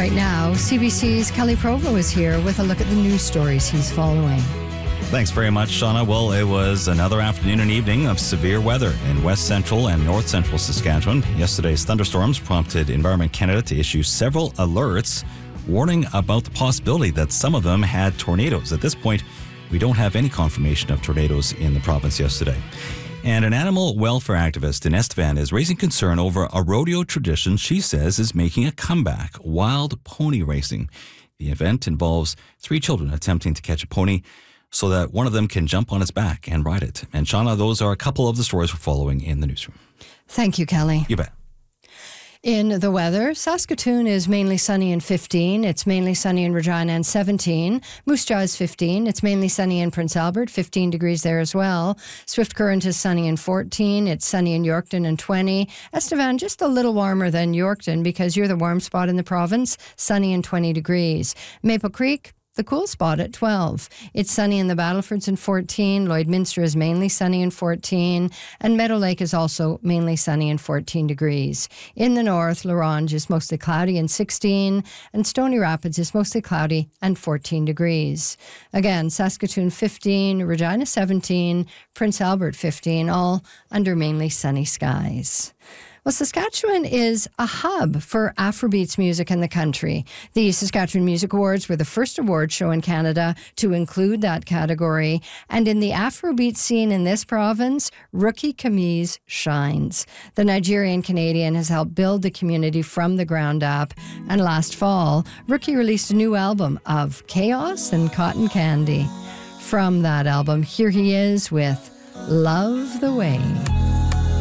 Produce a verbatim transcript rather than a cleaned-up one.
right now, C B C's Kelly Provo is here with a look at the news stories he's following. Thanks very much, Shauna. Well, it was another afternoon and evening of severe weather in west central and north central Saskatchewan. Yesterday's thunderstorms prompted Environment Canada to issue several alerts warning about the possibility that some of them had tornadoes. At this point, we don't have any confirmation of tornadoes in the province yesterday. And an animal welfare activist in Estevan is raising concern over a rodeo tradition she says is making a comeback, wild pony racing. The event involves three children attempting to catch a pony so that one of them can jump on its back and ride it. And Shauna, those are a couple of the stories we're following in the newsroom. Thank you, Kelly. You bet. In the weather, Saskatoon is mainly sunny and fifteen. It's mainly sunny in Regina and seventeen. Moose Jaw is fifteen. It's mainly sunny in Prince Albert, fifteen degrees there as well. Swift Current is sunny and fourteen. It's sunny in Yorkton and twenty. Estevan just a little warmer than Yorkton because you're the warm spot in the province, sunny and twenty degrees. Maple Creek, the cool spot at twelve. It's sunny in the Battlefords and fourteen. Lloydminster is mainly sunny and fourteen. And Meadow Lake is also mainly sunny and fourteen degrees. In the north, La Ronge is mostly cloudy and sixteen. And Stony Rapids is mostly cloudy and fourteen degrees. Again, Saskatoon fifteen, Regina seventeen, Prince Albert fifteen, all under mainly sunny skies. Well, Saskatchewan is a hub for Afrobeats music in the country. The Saskatchewan Music Awards were the first award show in Canada to include that category. And in the Afrobeat scene in this province, Rookie Kamise shines. The Nigerian-Canadian has helped build the community from the ground up. And last fall, Rookie released a new album of Chaos and Cotton Candy. From that album, here he is with Love the Way.